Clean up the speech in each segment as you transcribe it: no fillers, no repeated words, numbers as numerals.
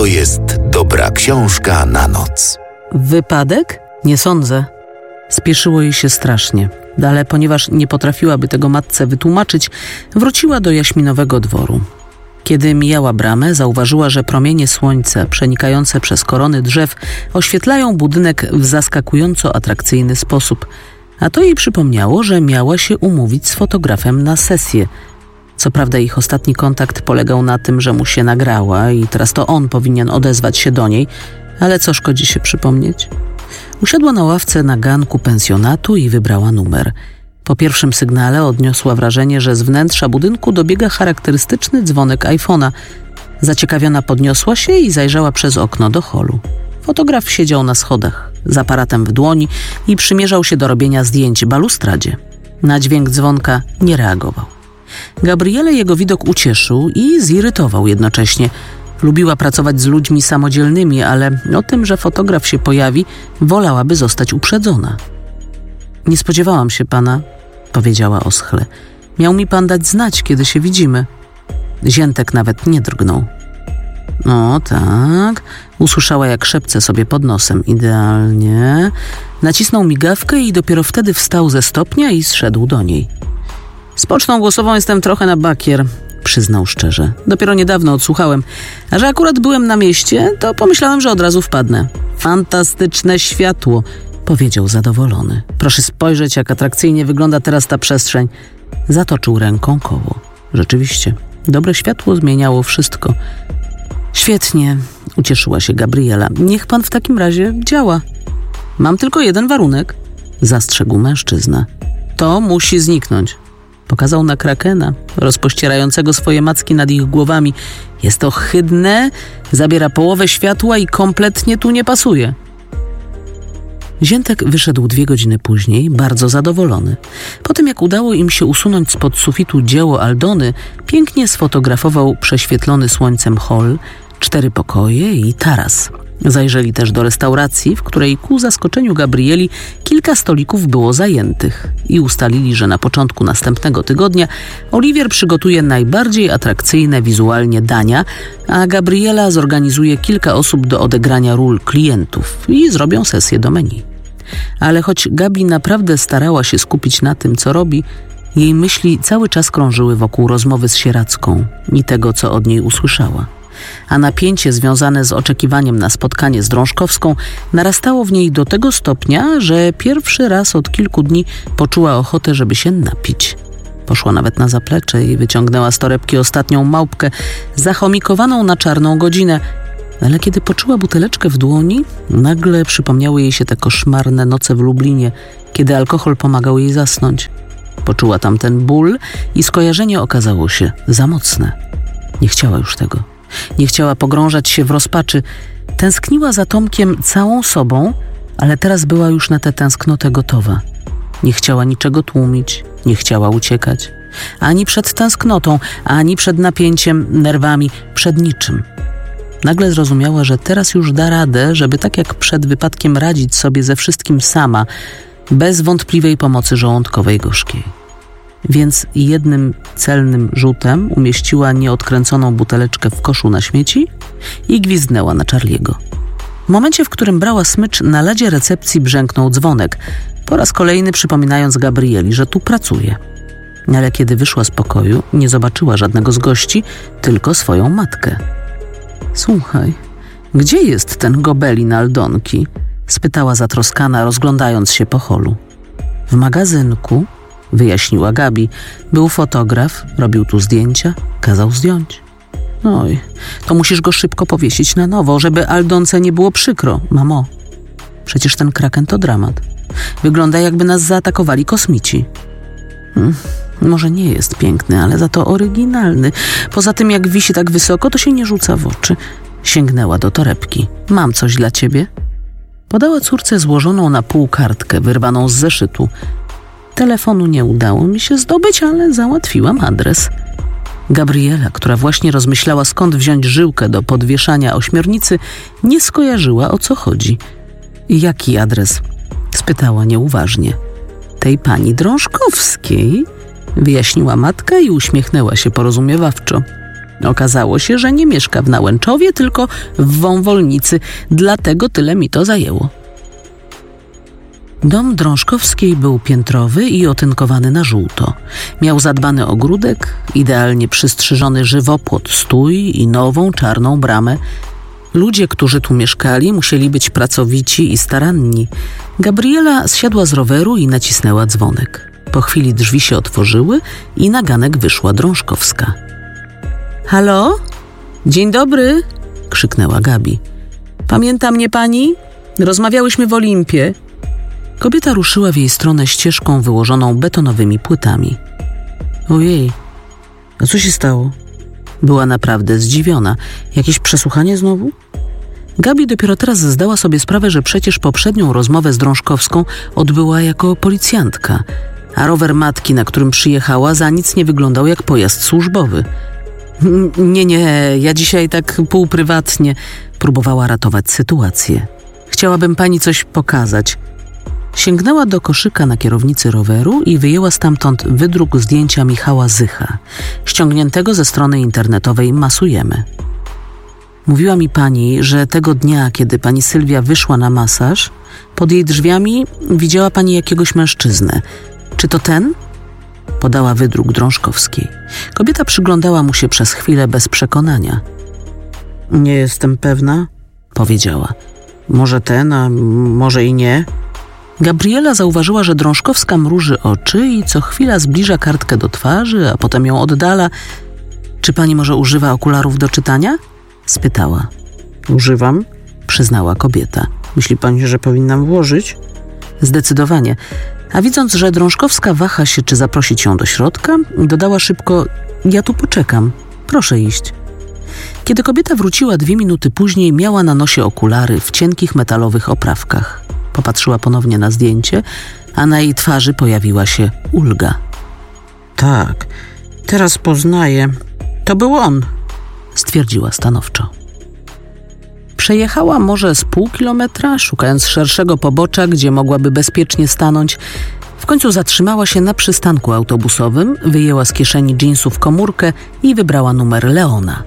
to jest dobra książka na noc. Wypadek? Nie sądzę. Spieszyło jej się strasznie, ale ponieważ nie potrafiłaby tego matce wytłumaczyć, wróciła do jaśminowego dworu. Kiedy mijała bramę, zauważyła, że promienie słońca przenikające przez korony drzew oświetlają budynek w zaskakująco atrakcyjny sposób, a to jej przypomniało, że miała się umówić z fotografem na sesję. Co prawda ich ostatni kontakt polegał na tym, że mu się nagrała i teraz to on powinien odezwać się do niej, ale co szkodzi się przypomnieć? Usiadła na ławce na ganku pensjonatu i wybrała numer. Po pierwszym sygnale odniosła wrażenie, że z wnętrza budynku dobiega charakterystyczny dzwonek iPhone'a. Zaciekawiona podniosła się i zajrzała przez okno do holu. Fotograf siedział na schodach, z aparatem w dłoni i przymierzał się do robienia zdjęć balustradzie. Na dźwięk dzwonka nie reagował. Gabrielę jego widok ucieszył i zirytował jednocześnie. Lubiła pracować z ludźmi samodzielnymi, ale o tym, że fotograf się pojawi, wolałaby zostać uprzedzona. Nie spodziewałam się pana, powiedziała oschle. Miał mi pan dać znać, kiedy się widzimy. Ziętek nawet nie drgnął. O tak, usłyszała jak szepce sobie pod nosem. Idealnie. Nacisnął migawkę i dopiero wtedy wstał ze stopnia i zszedł do niej. Z pocztą głosową jestem trochę na bakier, przyznał szczerze. Dopiero niedawno odsłuchałem. A że akurat byłem na mieście, to pomyślałem, że od razu wpadnę. Fantastyczne światło, powiedział zadowolony. Proszę spojrzeć, jak atrakcyjnie wygląda teraz ta przestrzeń. Zatoczył ręką koło. Rzeczywiście, dobre światło zmieniało wszystko. Świetnie, ucieszyła się Gabriela. Niech pan w takim razie działa. Mam tylko jeden warunek, zastrzegł mężczyzna. To musi zniknąć. Pokazał na krakena, rozpościerającego swoje macki nad ich głowami. Jest to ohydne, zabiera połowę światła i kompletnie tu nie pasuje. Ziętek wyszedł 2 godziny później, bardzo zadowolony. Po tym, jak udało im się usunąć spod sufitu dzieło Aldony, pięknie sfotografował prześwietlony słońcem hol, 4 pokoje i taras. Zajrzeli też do restauracji, w której ku zaskoczeniu Gabrieli kilka stolików było zajętych i ustalili, że na początku następnego tygodnia Oliwier przygotuje najbardziej atrakcyjne wizualnie dania, a Gabriela zorganizuje kilka osób do odegrania ról klientów i zrobią sesję do menu. Ale choć Gabi naprawdę starała się skupić na tym, co robi, jej myśli cały czas krążyły wokół rozmowy z Sieradzką i tego, co od niej usłyszała. A napięcie związane z oczekiwaniem na spotkanie z Drążkowską narastało w niej do tego stopnia, że pierwszy raz od kilku dni poczuła ochotę, żeby się napić. Poszła nawet na zaplecze i wyciągnęła z torebki ostatnią małpkę, zachomikowaną na czarną godzinę. Ale kiedy poczuła buteleczkę w dłoni, nagle przypomniały jej się te koszmarne noce w Lublinie, kiedy alkohol pomagał jej zasnąć. Poczuła tam ten ból i skojarzenie okazało się za mocne. Nie chciała już tego. Nie chciała pogrążać się w rozpaczy. Tęskniła za Tomkiem całą sobą, ale teraz była już na tę tęsknotę gotowa. Nie chciała niczego tłumić, nie chciała uciekać. Ani przed tęsknotą, ani przed napięciem, nerwami, przed niczym. Nagle zrozumiała, że teraz już da radę, żeby tak jak przed wypadkiem radzić sobie ze wszystkim sama, bez wątpliwej pomocy żołądkowej gorzkiej. Więc jednym celnym rzutem umieściła nieodkręconą buteleczkę w koszu na śmieci i gwizdnęła na Charliego. W momencie, w którym brała smycz, na ladzie recepcji brzęknął dzwonek, po raz kolejny przypominając Gabrieli, że tu pracuje. Ale kiedy wyszła z pokoju, nie zobaczyła żadnego z gości, tylko swoją matkę. Słuchaj, gdzie jest ten gobelin Aldonki? Spytała zatroskana, rozglądając się po holu. W magazynku, wyjaśniła Gabi. Był fotograf, robił tu zdjęcia, kazał zdjąć. Oj, to musisz go szybko powiesić na nowo, żeby Aldonce nie było przykro, mamo. Przecież ten kraken to dramat. Wygląda, jakby nas zaatakowali kosmici. Może nie jest piękny, ale za to oryginalny. Poza tym, jak wisi tak wysoko, to się nie rzuca w oczy. Sięgnęła do torebki. Mam coś dla ciebie? Podała córce złożoną na pół kartkę, wyrwaną z zeszytu. Telefonu nie udało mi się zdobyć, ale załatwiłam adres. Gabriela, która właśnie rozmyślała, skąd wziąć żyłkę do podwieszania ośmiornicy, nie skojarzyła, o co chodzi. Jaki adres? Spytała nieuważnie. Tej pani Drążkowskiej, wyjaśniła matka i uśmiechnęła się porozumiewawczo. Okazało się, że nie mieszka w Nałęczowie, tylko w Wąwolnicy. Dlatego tyle mi to zajęło. Dom Drążkowskiej był piętrowy i otynkowany na żółto. Miał zadbany ogródek, idealnie przystrzyżony żywopłot, stój i nową czarną bramę. Ludzie, którzy tu mieszkali, musieli być pracowici i staranni. Gabriela zsiadła z roweru i nacisnęła dzwonek. Po chwili drzwi się otworzyły i na ganek wyszła Drążkowska. Halo? Dzień dobry, krzyknęła Gabi. Pamięta mnie pani? Rozmawiałyśmy w Olimpie. Kobieta ruszyła w jej stronę ścieżką wyłożoną betonowymi płytami. Ojej, a co się stało? Była naprawdę zdziwiona. Jakieś przesłuchanie znowu? Gabi dopiero teraz zdała sobie sprawę, że przecież poprzednią rozmowę z Drążkowską odbyła jako policjantka, a rower matki, na którym przyjechała, za nic nie wyglądał jak pojazd służbowy. Nie, ja dzisiaj tak półprywatnie próbowała ratować sytuację. Chciałabym pani coś pokazać. Sięgnęła do koszyka na kierownicy roweru i wyjęła stamtąd wydruk zdjęcia Michała Zycha, ściągniętego ze strony internetowej Masujemy. Mówiła mi pani, że tego dnia, kiedy pani Sylwia wyszła na masaż, pod jej drzwiami widziała pani jakiegoś mężczyznę. Czy to ten? Podała wydruk Drążkowskiej. Kobieta przyglądała mu się przez chwilę bez przekonania. Nie jestem pewna, powiedziała. Może ten, a może i nie. Gabriela zauważyła, że Drążkowska mruży oczy i co chwila zbliża kartkę do twarzy, a potem ją oddala. Czy pani może używa okularów do czytania? Spytała. Używam, przyznała kobieta. Myśli pani, że powinnam włożyć? Zdecydowanie. A widząc, że Drążkowska waha się, czy zaprosić ją do środka, dodała szybko: ja tu poczekam, proszę iść. Kiedy kobieta wróciła 2 minuty później, miała na nosie okulary w cienkich metalowych oprawkach. Popatrzyła ponownie na zdjęcie, a na jej twarzy pojawiła się ulga. Tak, teraz poznaję. To był on, stwierdziła stanowczo. Przejechała może z pół kilometra, szukając szerszego pobocza, gdzie mogłaby bezpiecznie stanąć. W końcu zatrzymała się na przystanku autobusowym, wyjęła z kieszeni dżinsów komórkę i wybrała numer Leona.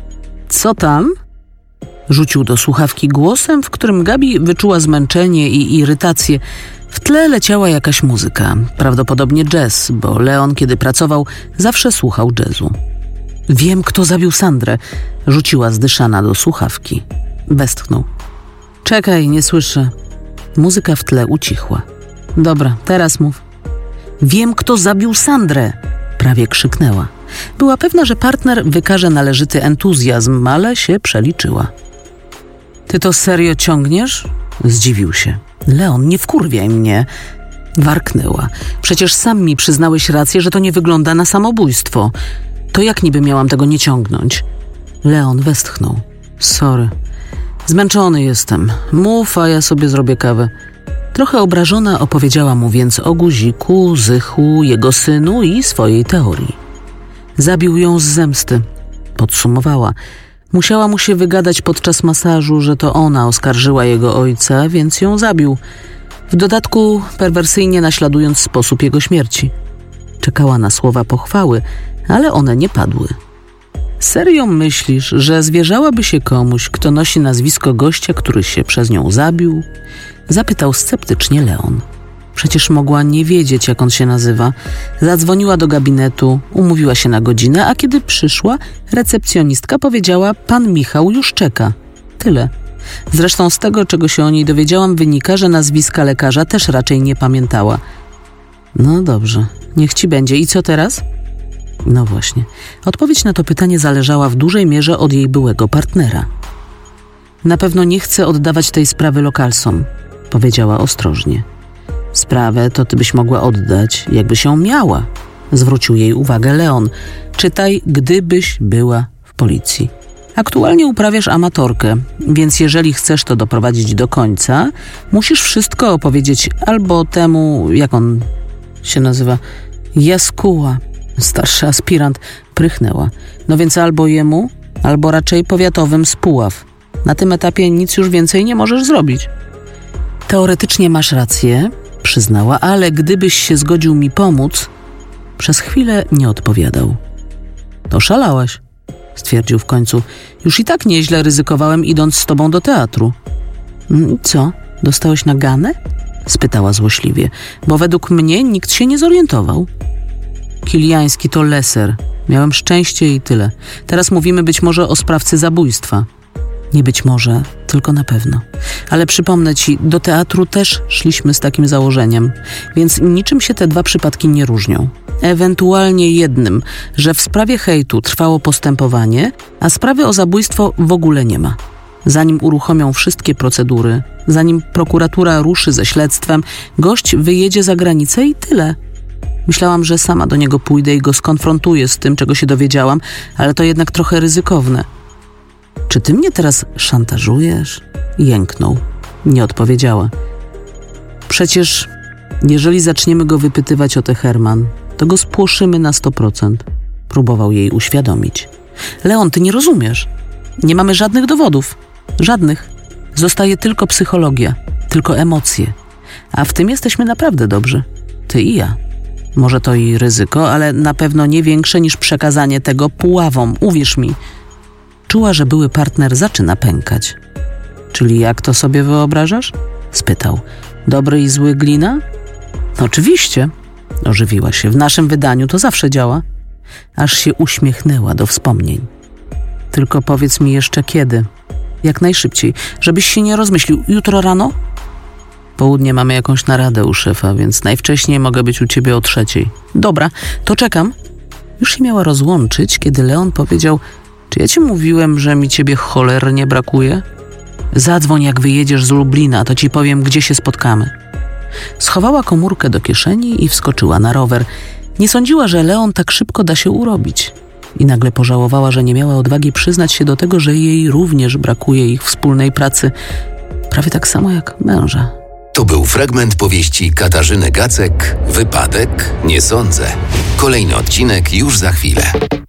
Co tam? Rzucił do słuchawki głosem, w którym Gabi wyczuła zmęczenie i irytację. W tle leciała jakaś muzyka, prawdopodobnie jazz, bo Leon, kiedy pracował, zawsze słuchał jazzu. Wiem, kto zabił Sandrę, rzuciła zdyszana do słuchawki. Westchnął. Czekaj, nie słyszę. Muzyka w tle ucichła. Dobra, teraz mów. Wiem, kto zabił Sandrę, prawie krzyknęła. Była pewna, że partner wykaże należyty entuzjazm, ale się przeliczyła. Ty to serio ciągniesz? Zdziwił się. Leon, nie wkurwiaj mnie. Warknęła. Przecież sam mi przyznałeś rację, że to nie wygląda na samobójstwo. To jak niby miałam tego nie ciągnąć? Leon westchnął. Sorry. Zmęczony jestem. Mów, a ja sobie zrobię kawę. Trochę obrażona opowiedziała mu więc o Guziku, Zychu, jego synu i swojej teorii. Zabił ją z zemsty, podsumowała. Musiała mu się wygadać podczas masażu, że to ona oskarżyła jego ojca, więc ją zabił. W dodatku perwersyjnie naśladując sposób jego śmierci. Czekała na słowa pochwały, ale one nie padły. Serio myślisz, że zwierzałaby się komuś, kto nosi nazwisko gościa, który się przez nią zabił? Zapytał sceptycznie Leon. Przecież mogła nie wiedzieć, jak on się nazywa. Zadzwoniła do gabinetu, umówiła się na godzinę, a kiedy przyszła, recepcjonistka powiedziała: pan Michał już czeka. Tyle. Zresztą z tego, czego się o niej dowiedziałam, wynika, że nazwiska lekarza też raczej nie pamiętała. No dobrze, niech ci będzie. I co teraz? No właśnie. Odpowiedź na to pytanie zależała w dużej mierze od jej byłego partnera. Na pewno nie chcę oddawać tej sprawy lokalsom, powiedziała ostrożnie. Sprawę to ty byś mogła oddać, jakby się miała, zwrócił jej uwagę Leon. Czytaj, gdybyś była w policji. Aktualnie uprawiasz amatorkę, więc jeżeli chcesz to doprowadzić do końca, musisz wszystko opowiedzieć albo temu, jak on się nazywa, Jaskuła, starszy aspirant, prychnęła. No więc albo jemu, albo raczej powiatowym z Puław. Na tym etapie nic już więcej nie możesz zrobić. Teoretycznie masz rację, przyznała, ale gdybyś się zgodził mi pomóc, przez chwilę nie odpowiadał. To szalałaś. stwierdził w końcu. Już i tak nieźle ryzykowałem, idąc z tobą do teatru. Co? Dostałeś naganę? Spytała złośliwie, bo według mnie nikt się nie zorientował. Kiliański to leser. Miałem szczęście i tyle. Teraz mówimy być może o sprawcy zabójstwa. Nie być może, tylko na pewno. Ale przypomnę ci, do teatru też szliśmy z takim założeniem, więc niczym się te dwa przypadki nie różnią. Ewentualnie jednym, że w sprawie hejtu trwało postępowanie, a sprawy o zabójstwo w ogóle nie ma. Zanim uruchomią wszystkie procedury, zanim prokuratura ruszy ze śledztwem, gość wyjedzie za granicę i tyle. Myślałam, że sama do niego pójdę i go skonfrontuję z tym, czego się dowiedziałam, ale to jednak trochę ryzykowne. Czy ty mnie teraz szantażujesz? Jęknął. Nie odpowiedziała. Przecież, jeżeli zaczniemy go wypytywać o tę Herman, to go spłoszymy na 100%. Próbował jej uświadomić. Leon, ty nie rozumiesz. Nie mamy żadnych dowodów. Żadnych. Zostaje tylko psychologia, tylko emocje. A w tym jesteśmy naprawdę dobrzy. Ty i ja. Może to i ryzyko, ale na pewno nie większe niż przekazanie tego Puławom. Uwierz mi. Czuła, że były partner zaczyna pękać. Czyli jak to sobie wyobrażasz? Spytał. Dobry i zły glina? Oczywiście. Ożywiła się. W naszym wydaniu to zawsze działa. Aż się uśmiechnęła do wspomnień. Tylko powiedz mi jeszcze kiedy. Jak najszybciej. Żebyś się nie rozmyślił. Jutro rano? Południe mamy jakąś naradę u szefa, więc najwcześniej mogę być u ciebie o 3:00. Dobra, to czekam. Już się miała rozłączyć, kiedy Leon powiedział: czy ja ci mówiłem, że mi ciebie cholernie brakuje? Zadzwoń, jak wyjedziesz z Lublina, to ci powiem, gdzie się spotkamy. Schowała komórkę do kieszeni i wskoczyła na rower. Nie sądziła, że Leon tak szybko da się urobić. I nagle pożałowała, że nie miała odwagi przyznać się do tego, że jej również brakuje ich wspólnej pracy. Prawie tak samo jak męża. To był fragment powieści Katarzyny Gacek, Wypadek? Nie sądzę. Kolejny odcinek już za chwilę.